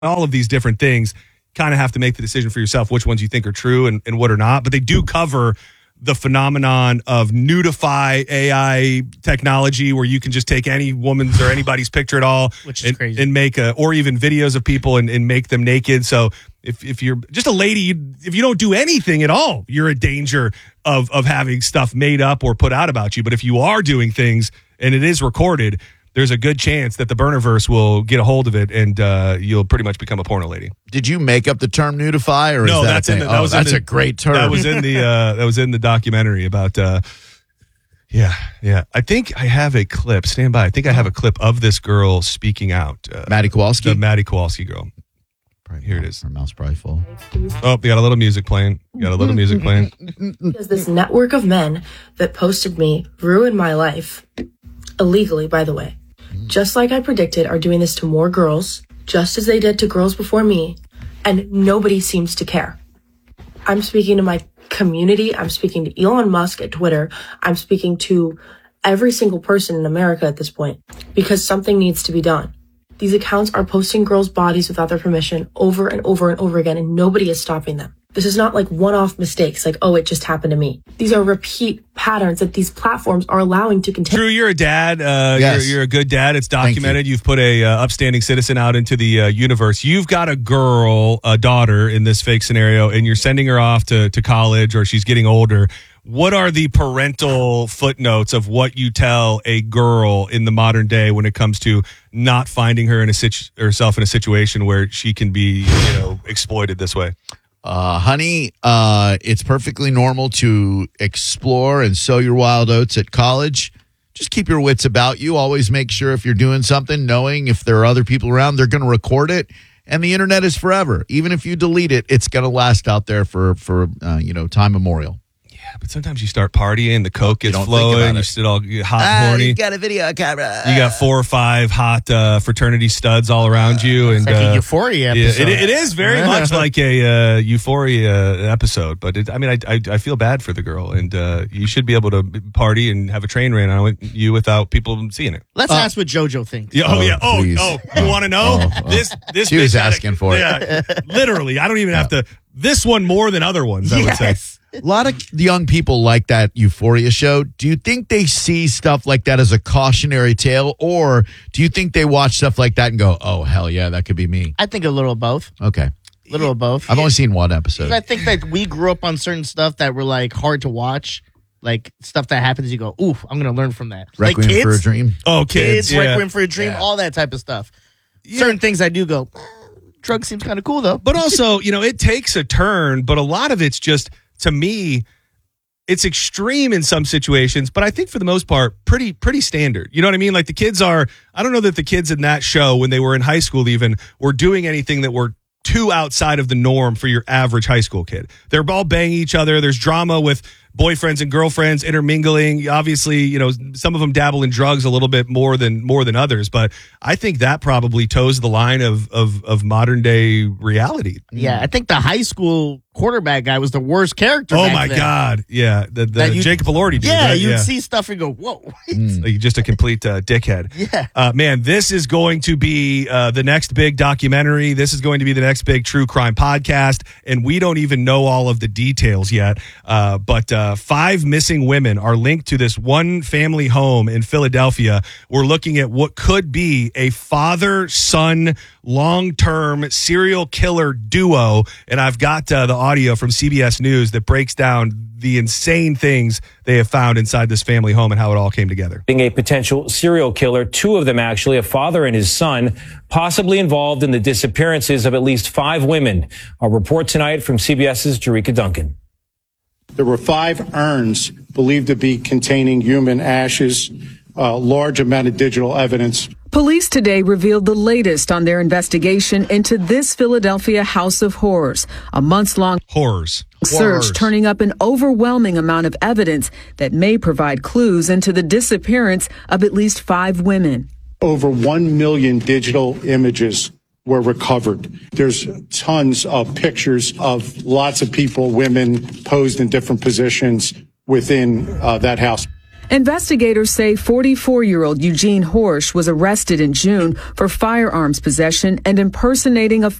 all of these different things. Kind of have to make the decision for yourself which ones you think are true and what are not. But they do cover the phenomenon of nudify AI technology where you can just take any woman's or anybody's picture at all, which is crazy, and make or even videos of people and make them naked. So if you're just a lady, if you don't do anything at all, you're in danger of having stuff made up or put out about you. But if you are doing things and it is recorded, there's a good chance that the Burnerverse will get a hold of it and you'll pretty much become a porno lady. Did you make up the term nudify, or no? is that that's a great term. That was in the documentary about. Yeah. I think I have a clip. Stand by. I think I have a clip of this girl speaking out. Maddie Kowalski, the Maddie Kowalski girl. Right here it is. Her mouth's probably full. Oh, we got a little music playing. Because this network of men that posted me ruined my life illegally, by the way. Just like I predicted, are doing this to more girls, just as they did to girls before me, and nobody seems to care. I'm speaking to my community. I'm speaking to Elon Musk at Twitter. I'm speaking to every single person in America at this point, because something needs to be done. These accounts are posting girls' bodies without their permission over and over and over again, and nobody is stopping them. This is not like one-off mistakes, like, oh, it just happened to me. These are repeat patterns that these platforms are allowing to continue. Drew, you're a dad. Yes. You're a good dad. It's documented. You've put a upstanding citizen out into the universe. You've got a daughter in this fake scenario, and you're sending her off to college, or she's getting older. What are the parental footnotes of what you tell a girl in the modern day when it comes to not finding her herself in a situation where she can be, exploited this way? Honey, it's perfectly normal to explore and sow your wild oats at college. Just keep your wits about you. Always make sure if you're doing something, knowing if there are other people around, they're going to record it. And the internet is forever. Even if you delete it, it's going to last out there for time memorial. Yeah, but sometimes you start partying, the coke gets flowing, you sit all hot, horny. You got a video camera. You got 4 or 5 hot fraternity studs all around you, and it's like a Euphoria episode. It is very much like a Euphoria episode. But I feel bad for the girl, and you should be able to party and have a train ran on you without people seeing it. Let's ask what JoJo thinks. Yeah, please. You want to know? This she was asking for it. Yeah, literally. I don't even have to. This one more than other ones, I would say. A lot of young people like that Euphoria show. Do you think they see stuff like that as a cautionary tale, or do you think they watch stuff like that and go, oh, hell yeah, that could be me? I think a little of both. Okay. A little of both. I've only seen one episode. I think that we grew up on certain stuff that were like hard to watch. Like stuff that happens, you go, ooh, I'm going to learn from that. Requiem like kids, for a Dream. Oh, kids. Requiem for a Dream, all that type of stuff. Yeah. Certain things I do go, drug seems kind of cool though. But also, it takes a turn, but a lot of it's just, to me, it's extreme in some situations, but I think for the most part, pretty standard. You know what I mean? Like the kids I don't know that the kids in that show, when they were in high school even, were doing anything that were too outside of the norm for your average high school kid. They're all banging each other. There's drama with boyfriends and girlfriends intermingling. Obviously, some of them dabble in drugs a little bit more than others, but I think that probably toes the line of modern day reality. Yeah, I think the high school quarterback guy was the worst character. Oh my God. Yeah. The Jacob Elordi dude. Yeah, right? you'd see stuff and go, whoa. Like just a complete dickhead. Yeah. Man, this is going to be the next big documentary. This is going to be the next big true crime podcast. And we don't even know all of the details yet. But 5 missing women are linked to this one family home in Philadelphia. We're looking at what could be a father-son long-term serial killer duo. And I've got the audio from CBS News that breaks down the insane things they have found inside this family home and how it all came together. Being a potential serial killer, 2 of them actually, a father and his son, possibly involved in the disappearances of at least 5 women. A report tonight from CBS's Jerika Duncan. There were 5 urns believed to be containing human ashes, a large amount of digital evidence. Police today revealed the latest on their investigation into this Philadelphia house of horrors. A months-long search turning up an overwhelming amount of evidence that may provide clues into the disappearance of at least 5 women. Over 1 million digital images were recovered. There's tons of pictures of lots of people, women posed in different positions within that house. Investigators say 44-year-old Eugene Horsch was arrested in June for firearms possession and impersonating a